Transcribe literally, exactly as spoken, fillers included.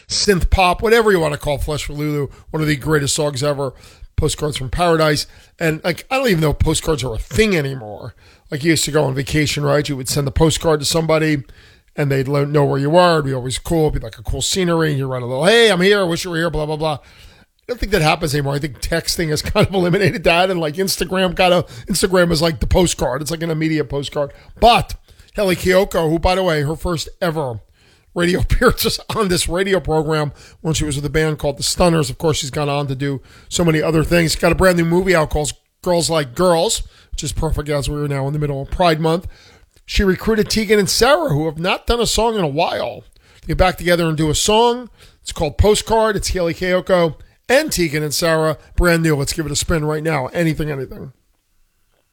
synth pop, whatever you want to call Flesh for Lulu, one of the greatest songs ever, Postcards from Paradise. And like, I don't even know if postcards are a thing anymore. Like, you used to go on vacation, right? You would send the postcard to somebody and they'd know where you were. It'd be always cool. It'd be like a cool scenery. And you write a little, hey, I'm here. I wish you were here, blah, blah, blah. I don't think that happens anymore. I think texting has kind of eliminated that. And like Instagram kind of, Instagram is like the postcard. It's like an immediate postcard. But Hayley Kiyoko, who, by the way, her first ever radio appearances on this radio program when she was with a band called The Stunners. Of course, she's gone on to do so many other things. She's got a brand new movie out called Girls Like Girls, which is perfect as we're now in the middle of Pride Month. She recruited Tegan and Sara, who have not done a song in a while, to get back together and do a song. It's called Postcard. It's Hayley Kiyoko and Tegan and Sara, brand new. Let's give it a spin right now. Anything, anything.